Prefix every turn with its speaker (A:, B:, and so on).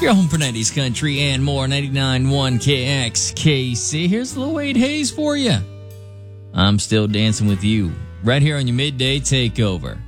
A: Your home for 90s country and more. 99.1 KXKC. Here's Lil Wade Hayes for you. I'm still dancing with you right here on your midday takeover.